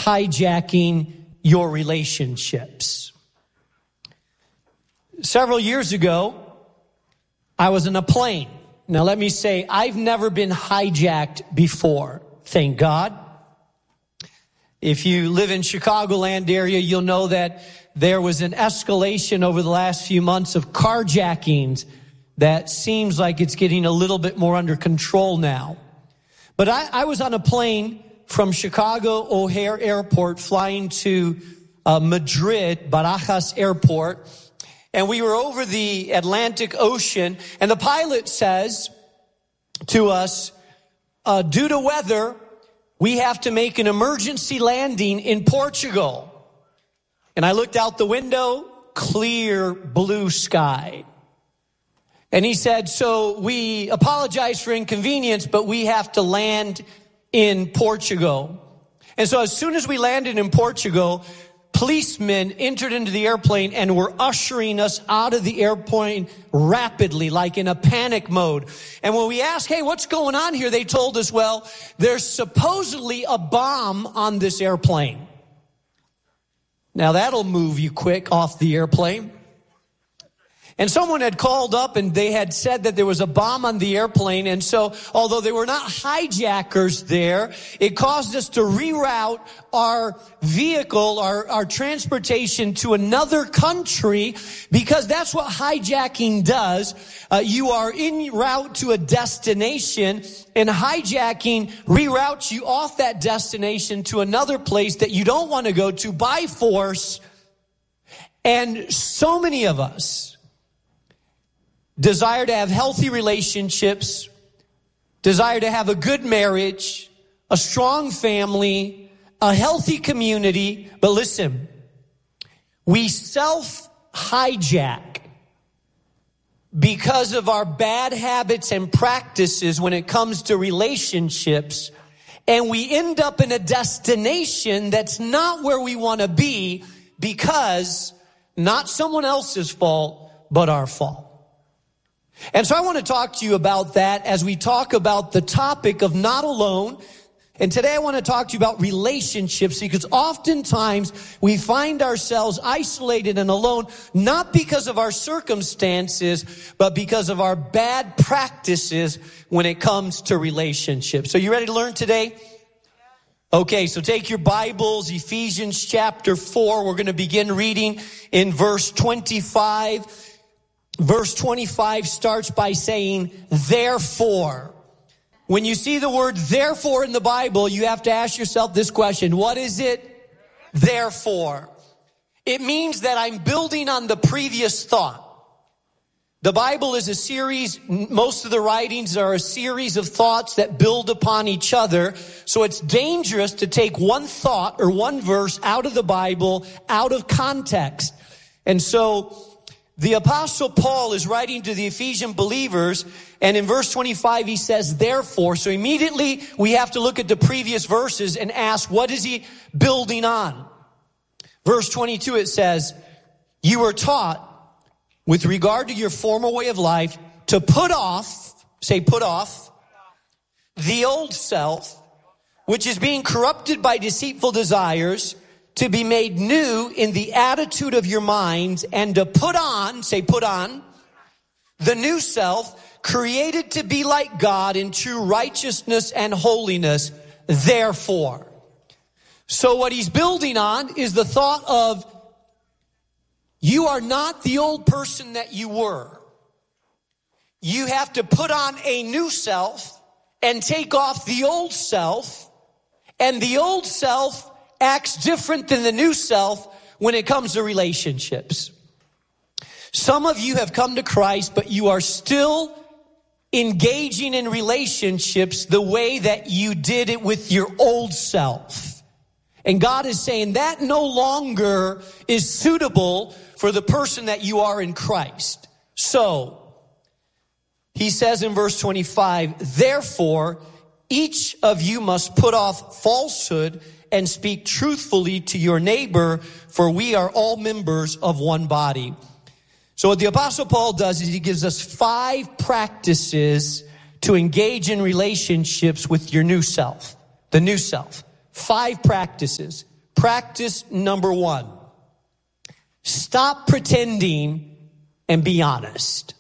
hijacking your relationships. Several years ago, I was in a plane. Now let me say, I've never been hijacked before, thank God. If you live in Chicagoland area, you'll know that there was an escalation over the last few months of carjackings that seems like it's getting a little bit more under control now. But I was on a plane from Chicago O'Hare Airport flying to Madrid, Barajas Airport. And we were over the Atlantic Ocean, and the pilot says to us, due to weather, we have to make an emergency landing in Portugal. And I looked out the window, clear blue sky. And he said, so we apologize for inconvenience, but we have to land in Portugal. And so as soon as we landed in Portugal, policemen entered into the airplane and were ushering us out of the airplane rapidly, like in a panic mode. And when we asked, hey, what's going on here? They told us, well, there's supposedly a bomb on this airplane. Now that'll move you quick off the airplane. And someone had called up and they had said that there was a bomb on the airplane. And so, although they were not hijackers there, it caused us to reroute our vehicle, our transportation to another country, because that's what hijacking does. You are en route to a destination, and hijacking reroutes you off that destination to another place that you don't want to go to by force. And so many of us desire to have healthy relationships, desire to have a good marriage, a strong family, a healthy community. But listen, we self-hijack because of our bad habits and practices when it comes to relationships, and we end up in a destination that's not where we want to be, because not someone else's fault, but our fault. And so I want to talk to you about that as we talk about the topic of not alone. And today I want to talk to you about relationships, because oftentimes we find ourselves isolated and alone, not because of our circumstances, but because of our bad practices when it comes to relationships. So you ready to learn today? Okay, so take your Bibles, Ephesians chapter 4. We're going to begin reading in verse 25. Verse 25 starts by saying, therefore. When you see the word therefore in the Bible, you have to ask yourself this question. What is it? Therefore. It means that I'm building on the previous thought. The Bible is a series. Most of the writings are a series of thoughts that build upon each other. So it's dangerous to take one thought or one verse out of the Bible, out of context. And so the Apostle Paul is writing to the Ephesian believers, and in verse 25 he says, therefore. So immediately we have to look at the previous verses and ask, what is he building on? Verse 22, it says, you were taught with regard to your former way of life to put off, say put off, the old self, which is being corrupted by deceitful desires, to be made new in the attitude of your minds, and to put on, say put on, the new self, created to be like God in true righteousness and holiness, therefore. So what he's building on is the thought of, you are not the old person that you were. You have to put on a new self and take off the old self, and the old self acts different than the new self when it comes to relationships. Some of you have come to Christ, but you are still engaging in relationships the way that you did it with your old self. And God is saying that no longer is suitable for the person that you are in Christ. So, he says in verse 25, therefore, each of you must put off falsehood and speak truthfully to your neighbor, for we are all members of one body. So what the Apostle Paul does is he gives us 5 practices to engage in relationships with your new self, the new self. 5 practices. Practice number 1. Stop pretending and be honest.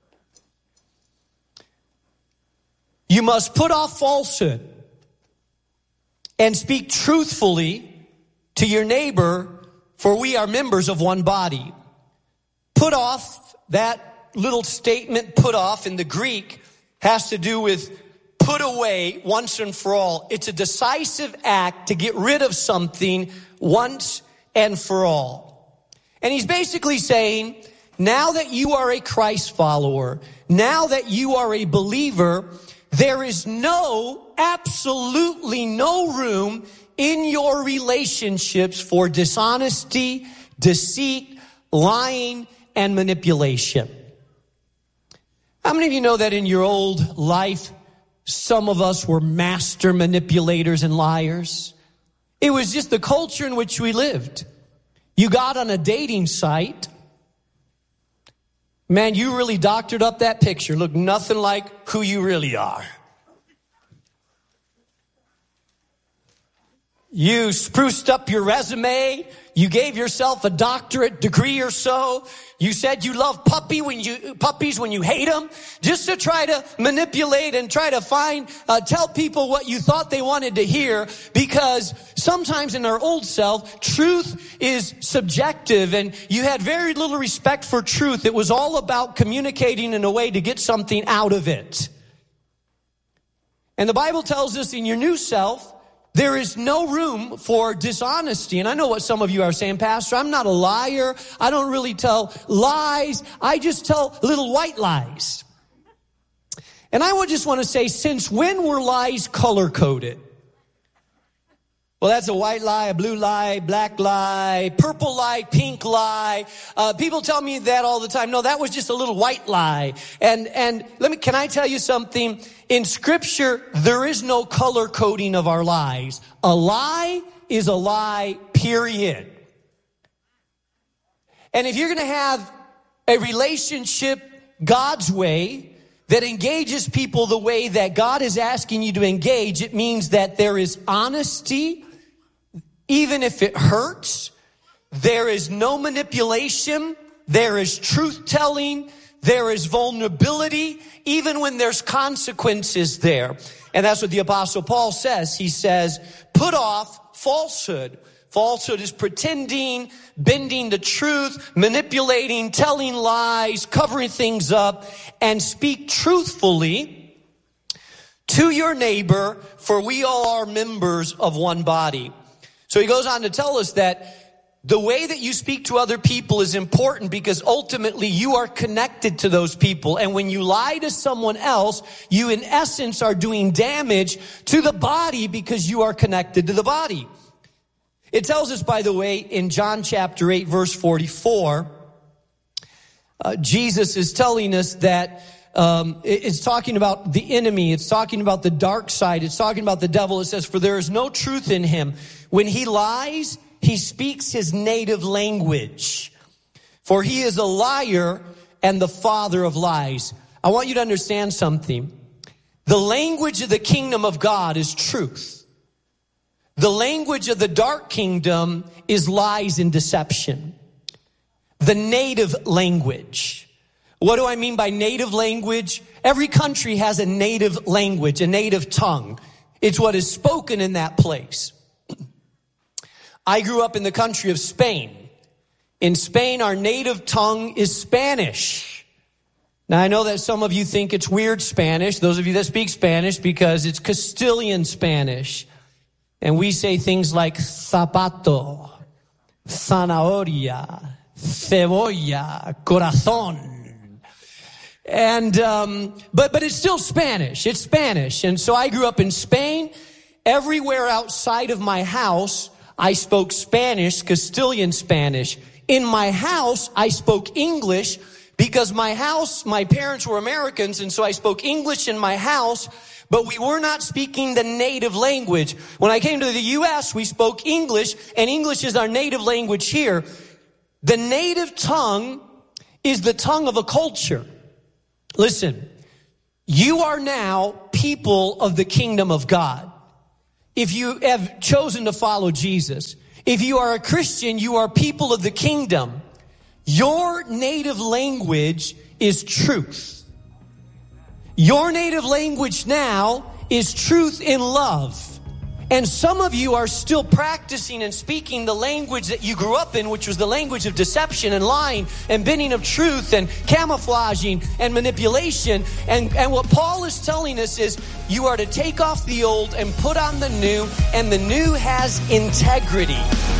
You must put off falsehood and speak truthfully to your neighbor, for we are members of one body. Put off, that little statement, put off, in the Greek has to do with put away once and for all. It's a decisive act to get rid of something once and for all. And he's basically saying, now that you are a Christ follower, now that you are a believer, there is absolutely no room in your relationships for dishonesty, deceit, lying, and manipulation. How many of you know that in your old life, some of us were master manipulators and liars? It was just the culture in which we lived. You got on a dating site. Man, you really doctored up that picture. Looked nothing like who you really are. You spruced up your resume. You gave yourself a doctorate degree or so. You said you love puppies when you hate them, just to try to manipulate and try to tell people what you thought they wanted to hear, because sometimes in our old self, truth is subjective, and you had very little respect for truth. It was all about communicating in a way to get something out of it. And the Bible tells us in your new self, there is no room for dishonesty. And I know what some of you are saying, Pastor, I'm not a liar. I don't really tell lies. I just tell little white lies. And I would just want to say, since when were lies color-coded? Well, that's a white lie, a blue lie, black lie, purple lie, pink lie. People tell me that all the time. No, that was just a little white lie. And can I tell you something? In Scripture, there is no color coding of our lies. A lie is a lie, period. And if you're going to have a relationship God's way that engages people the way that God is asking you to engage, it means that there is honesty, even if it hurts. There is no manipulation. There is truth-telling. There is vulnerability, even when there's consequences there. And that's what the Apostle Paul says. He says, put off falsehood. Falsehood is pretending, bending the truth, manipulating, telling lies, covering things up, and speak truthfully to your neighbor, for we all are members of one body. So he goes on to tell us that the way that you speak to other people is important, because ultimately you are connected to those people. And when you lie to someone else, you in essence are doing damage to the body, because you are connected to the body. It tells us, by the way, in John chapter 8, verse 44, Jesus is telling us that it's talking about the enemy. It's talking about the dark side. It's talking about the devil. It says, for there is no truth in him. When he lies, he speaks his native language, for he is a liar and the father of lies. I want you to understand something. The language of the kingdom of God is truth. The language of the dark kingdom is lies and deception. The native language. What do I mean by native language? Every country has a native language, a native tongue. It's what is spoken in that place. I grew up in the country of Spain. In Spain, our native tongue is Spanish. Now, I know that some of you think it's weird Spanish, those of you that speak Spanish, because it's Castilian Spanish. And we say things like zapato, zanahoria, cebolla, corazón. And, but it's still Spanish. It's Spanish. And so I grew up in Spain. Everywhere outside of my house, I spoke Spanish, Castilian Spanish. In my house, I spoke English, because my parents were Americans, and so I spoke English in my house, but we were not speaking the native language. When I came to the U.S., we spoke English, and English is our native language here. The native tongue is the tongue of a culture. Listen, you are now people of the kingdom of God. If you have chosen to follow Jesus, If you are a Christian, you are people of the kingdom. Your native language is truth. Your native language now is truth in love. And some of you are still practicing and speaking the language that you grew up in, which was the language of deception and lying and bending of truth and camouflaging and manipulation. And what Paul is telling us is you are to take off the old and put on the new, and the new has integrity.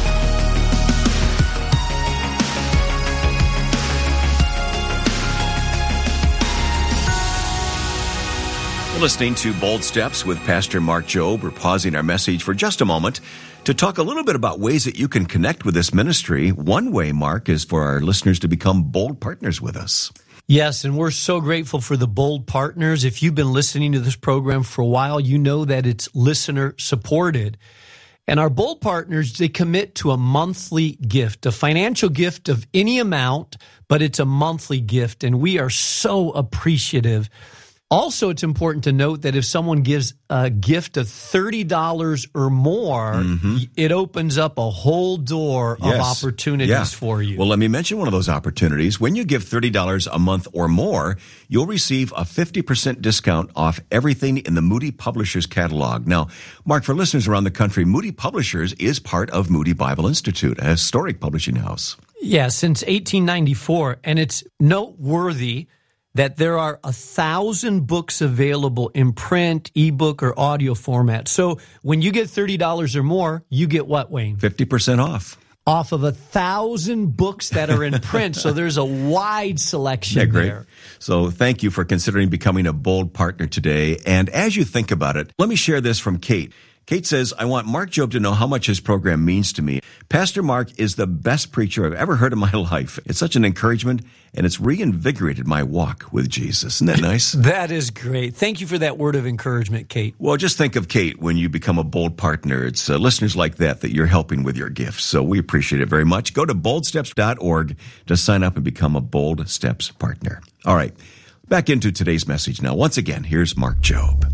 You're listening to Bold Steps with Pastor Mark Jobe. We're pausing our message for just a moment to talk a little bit about ways that you can connect with this ministry. One way, Mark, is for our listeners to become bold partners with us. Yes, and we're so grateful for the bold partners. If you've been listening to this program for a while, you know that it's listener supported. And our bold partners, they commit to a monthly gift, a financial gift of any amount, but it's a monthly gift, and we are so appreciative. Also, it's important to note that if someone gives a gift of $30 or more, it opens up a whole door of opportunities for you. Well, let me mention one of those opportunities. When you give $30 a month or more, you'll receive a 50% discount off everything in the Moody Publishers catalog. Now, Mark, for listeners around the country, Moody Publishers is part of Moody Bible Institute, a historic publishing house. Yeah, since 1894, and it's noteworthy that there are 1,000 books available in print, ebook, or audio format. So when you get $30 or more, you get what, Wayne? 50% off. Off of 1,000 books that are in print. So there's a wide selection there. So thank you for considering becoming a bold partner today. And as you think about it, let me share this from Kate. Kate says, I want Mark Jobe to know how much his program means to me. Pastor Mark is the best preacher I've ever heard in my life. It's such an encouragement, and it's reinvigorated my walk with Jesus. Isn't that nice? That is great. Thank you for that word of encouragement, Kate. Well, just think of Kate when you become a bold partner. It's listeners like that you're helping with your gifts. So we appreciate it very much. Go to boldsteps.org to sign up and become a Bold Steps partner. All right, back into today's message now. Once again, here's Mark Jobe.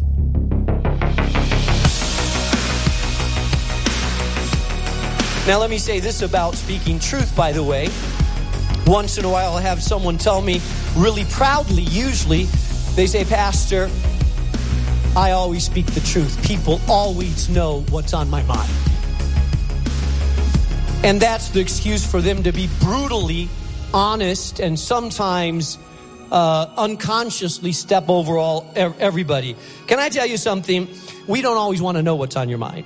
Now, let me say this about speaking truth, by the way. Once in a while, I'll have someone tell me really proudly, usually, they say, Pastor, I always speak the truth. People always know what's on my mind. And that's the excuse for them to be brutally honest and sometimes unconsciously step over everybody. Can I tell you something? We don't always want to know what's on your mind.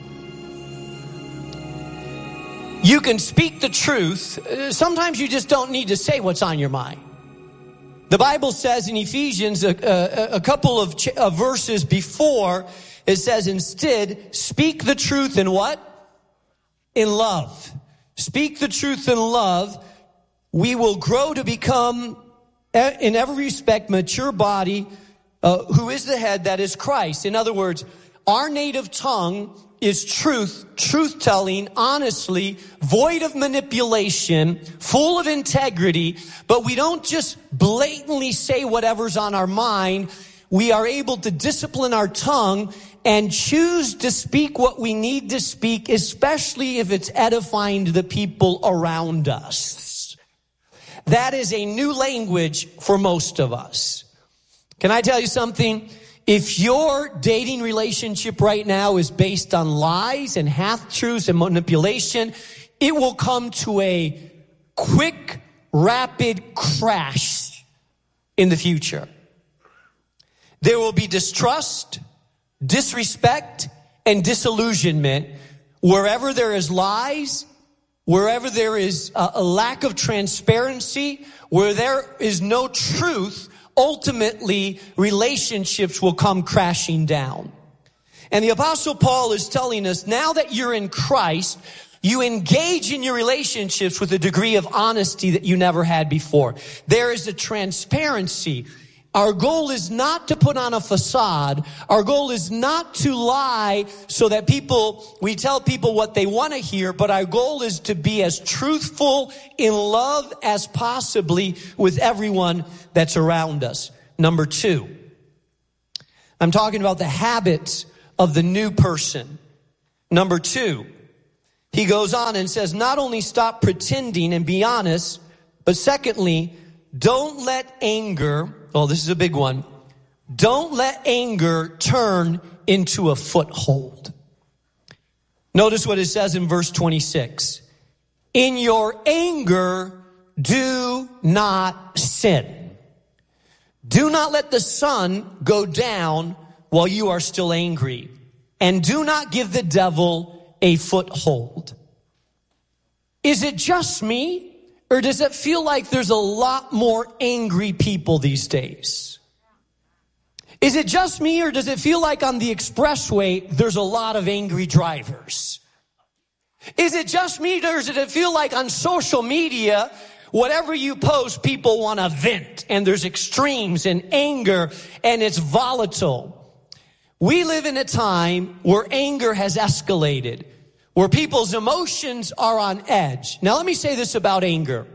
You can speak the truth. Sometimes you just don't need to say what's on your mind. The Bible says in Ephesians, a couple of verses before, it says, instead, speak the truth in what? In love. Speak the truth in love. We will grow to become, in every respect, mature body, who is the head, that is Christ. In other words, our native tongue is truth-telling, honestly, void of manipulation, full of integrity, but we don't just blatantly say whatever's on our mind. We are able to discipline our tongue and choose to speak what we need to speak, especially if it's edifying to the people around us. That is a new language for most of us. Can I tell you something? If your dating relationship right now is based on lies and half-truths and manipulation, it will come to a quick, rapid crash in the future. There will be distrust, disrespect, and disillusionment wherever there is lies, wherever there is a lack of transparency, where there is no truth. Ultimately, relationships will come crashing down. And the Apostle Paul is telling us, now that you're in Christ, you engage in your relationships with a degree of honesty that you never had before. There is a transparency. Our goal is not to put on a facade. Our goal is not to lie so that we tell people what they want to hear, but our goal is to be as truthful in love as possibly with everyone that's around us. Number 2, I'm talking about the habits of the new person. Number 2, he goes on and says, not only stop pretending and be honest, but secondly, don't let anger, oh, this is a big one, don't let anger turn into a foothold. Notice what it says in verse 26. In your anger, do not sin. Do not let the sun go down while you are still angry. And do not give the devil a foothold. Is it just me? Or does it feel like there's a lot more angry people these days? Is it just me, or does it feel like on the expressway there's a lot of angry drivers? Is it just me, or does it feel like on social media, whatever you post, people want to vent, and there's extremes and anger, and it's volatile? We live in a time where anger has escalated, where people's emotions are on edge. Now, let me say this about anger.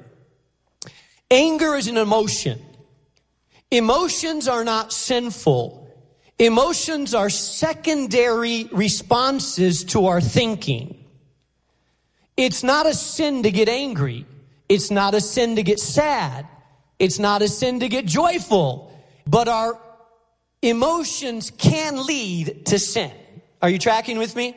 Anger is an emotion. Emotions are not sinful. Emotions are secondary responses to our thinking. It's not a sin to get angry. It's not a sin to get sad. It's not a sin to get joyful. But our emotions can lead to sin. Are you tracking with me?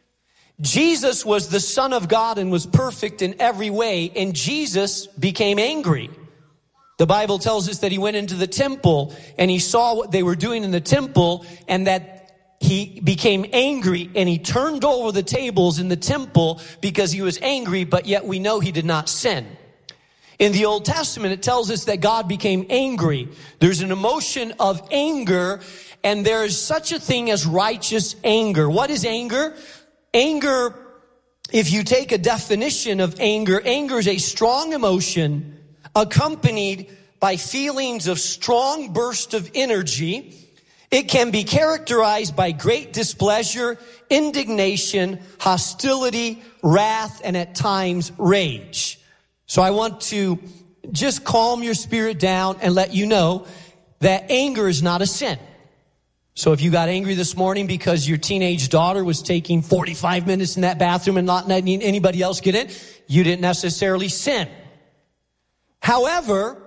Jesus was the Son of God and was perfect in every way, and Jesus became angry. The Bible tells us that he went into the temple and he saw what they were doing in the temple, and that he became angry and he turned over the tables in the temple because he was angry, but yet we know he did not sin. In the Old Testament, it tells us that God became angry. There's an emotion of anger, and there is such a thing as righteous anger. What is anger? Anger, if you take a definition of anger, anger is a strong emotion accompanied by feelings of strong burst of energy. It can be characterized by great displeasure, indignation, hostility, wrath, and at times rage. So I want to just calm your spirit down and let you know that anger is not a sin. So if you got angry this morning because your teenage daughter was taking 45 minutes in that bathroom and not letting anybody else get in, you didn't necessarily sin. However,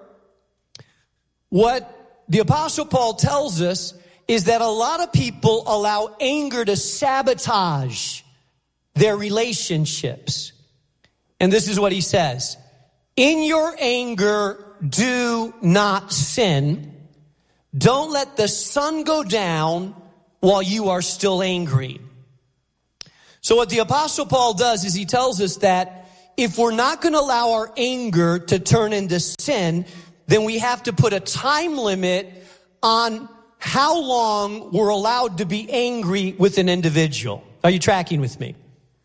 what the Apostle Paul tells us is that a lot of people allow anger to sabotage their relationships. And this is what he says. In your anger, do not sin. Don't let the sun go down while you are still angry. So what the Apostle Paul does is he tells us that if we're not going to allow our anger to turn into sin, then we have to put a time limit on how long we're allowed to be angry with an individual. Are you tracking with me?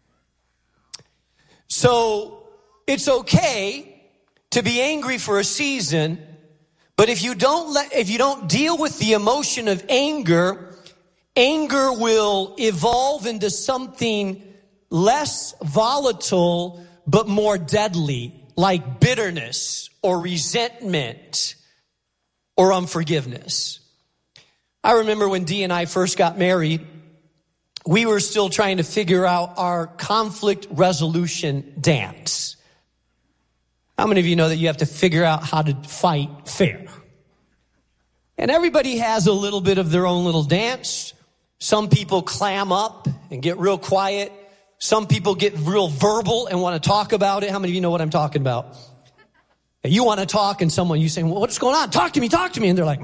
So it's okay to be angry for a season, but if you don't deal with the emotion of anger, anger will evolve into something less volatile but more deadly, like bitterness or resentment or unforgiveness. I remember when Dee and I first got married, we were still trying to figure out our conflict resolution dance. How many of you know that you have to figure out how to fight fair? And everybody has a little bit of their own little dance. Some people clam up and get real quiet. Some people get real verbal and want to talk about it. How many of you know what I'm talking about? You want to talk and you say, well, what's going on? Talk to me. And they're like,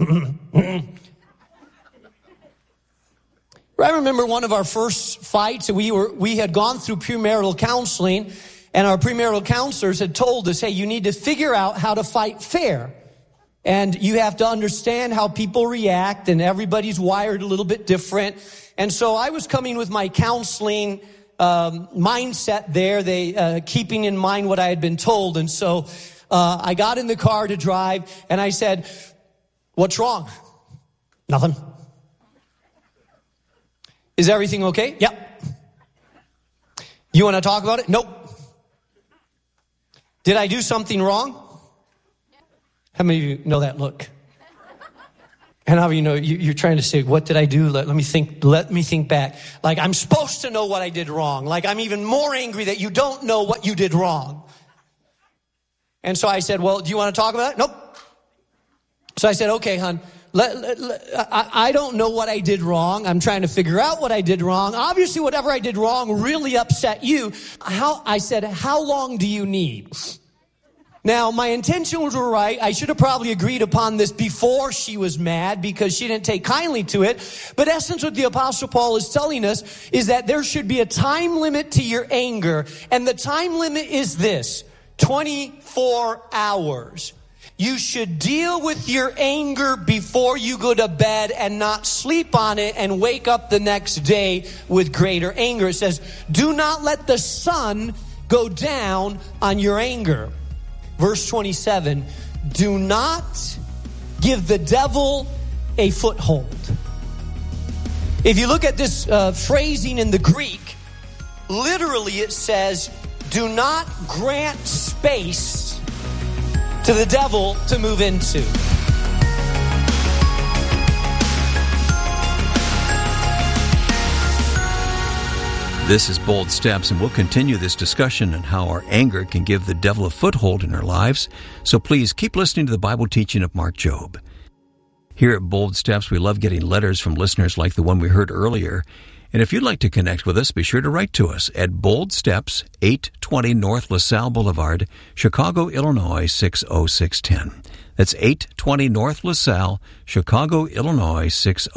I remember one of our first fights, we had gone through premarital counseling, and our premarital counselors had told us, hey, you need to figure out how to fight fair. And you have to understand how people react, and everybody's wired a little bit different. And so I was coming with my counseling mindset there, keeping in mind what I had been told. And so I got in the car to drive, and I said, what's wrong? Nothing. Is everything okay? Yep. You want to talk about it? Nope. Did I do something wrong? How many of you know that look? And how you're trying to say, what did I do? Let me think back. Like I'm supposed to know what I did wrong. Like I'm even more angry that you don't know what you did wrong. And so I said, well, do you want to talk about it? Nope. So I said, okay, hon, I don't know what I did wrong. I'm trying to figure out what I did wrong. Obviously, whatever I did wrong really upset you. I said, how long do you need? Now, my intentions were right. I should have probably agreed upon this before she was mad because she didn't take kindly to it. But essence, what the Apostle Paul is telling us is that there should be a time limit to your anger. And the time limit is this, 24 hours. You should deal with your anger before you go to bed and not sleep on it and wake up the next day with greater anger. It says, do not let the sun go down on your anger. Verse 27, do not give the devil a foothold. If you look at this phrasing in the Greek, literally it says, do not grant space to the devil to move into. This is Bold Steps, and we'll continue this discussion on how our anger can give the devil a foothold in our lives. So please keep listening to the Bible teaching of Mark Jobe. Here at Bold Steps, we love getting letters from listeners like the one we heard earlier. And if you'd like to connect with us, be sure to write to us at Bold Steps, 820 North LaSalle Boulevard, Chicago, Illinois, 60610. That's 820 North LaSalle, Chicago, Illinois,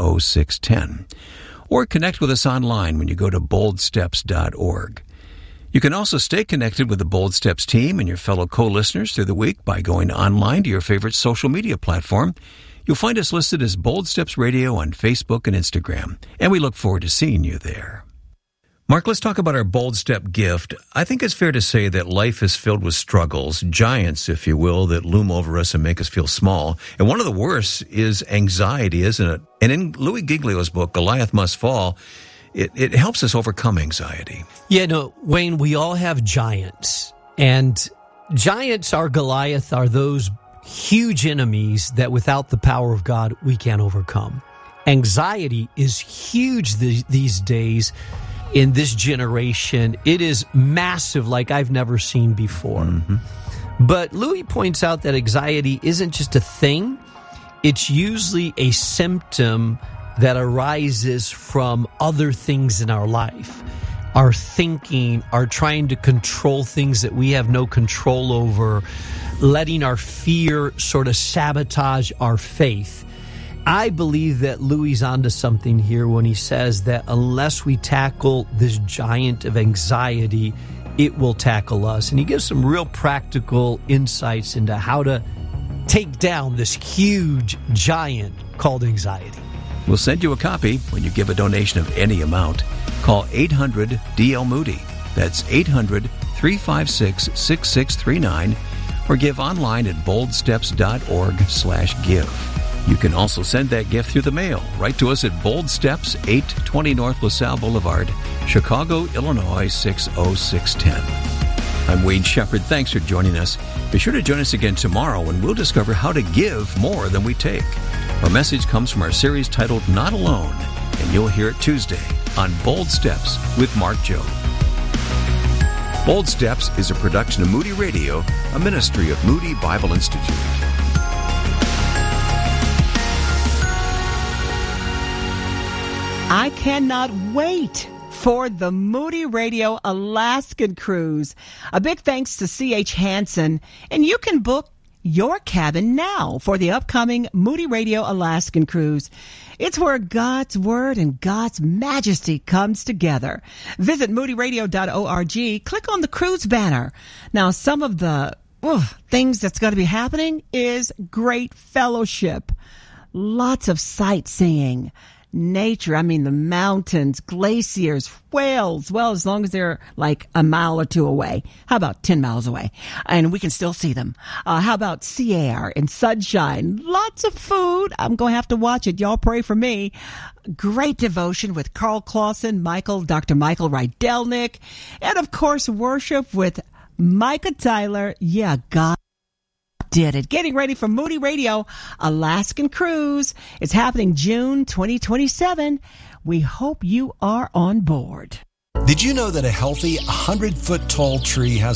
60610. Or connect with us online when you go to boldsteps.org. You can also stay connected with the Bold Steps team and your fellow co-listeners through the week by going online to your favorite social media platform. You'll find us listed as Bold Steps Radio on Facebook and Instagram, and we look forward to seeing you there. Mark, let's talk about our Bold Step gift. I think it's fair to say that life is filled with struggles, giants, if you will, that loom over us and make us feel small. And one of the worst is anxiety, isn't it? And in Louis Giglio's book, Goliath Must Fall, it helps us overcome anxiety. Yeah, no, Wayne, we all have giants. And giants are Goliath, are those huge enemies that without the power of God, we can't overcome. Anxiety is huge these days. In this generation, it is massive like I've never seen before. Mm-hmm. But Louis points out that anxiety isn't just a thing. It's usually a symptom that arises from other things in our life. Our thinking, our trying to control things that we have no control over, letting our fear sort of sabotage our faith. I believe that Louis is onto something here when he says that unless we tackle this giant of anxiety, it will tackle us. And he gives some real practical insights into how to take down this huge giant called anxiety. We'll send you a copy when you give a donation of any amount. Call 800-DL-MOODY. That's 800-356-6639. Or give online at boldsteps.org/give. You can also send that gift through the mail. Write to us at Bold Steps, 820 North LaSalle Boulevard, Chicago, Illinois, 60610. I'm Wayne Shepherd. Thanks for joining us. Be sure to join us again tomorrow when we'll discover how to give more than we take. Our message comes from our series titled Not Alone, and you'll hear it Tuesday on Bold Steps with Mark Jobe. Bold Steps is a production of Moody Radio, a ministry of Moody Bible Institute. I cannot wait for the Moody Radio Alaskan Cruise. A big thanks to C.H. Hansen, and you can book your cabin now for the upcoming Moody Radio Alaskan Cruise. It's where God's Word and God's Majesty comes together. Visit moodyradio.org. Click on the cruise banner. Now, some of the things that's going to be happening is great fellowship, lots of sightseeing, nature. I mean, the mountains, glaciers, whales. Well, as long as they're like a mile or two away. How about 10 miles away? And we can still see them. How about sea air and sunshine? Lots of food. I'm going to have to watch it. Y'all pray for me. Great devotion with Carl Clausen, Dr. Michael Rydelnik. And of course, worship with Micah Tyler. Yeah, God did it. Getting ready for Moody Radio Alaskan Cruise. It's happening June 2027. We hope you are on board. Did you know that a healthy 100-foot tall tree has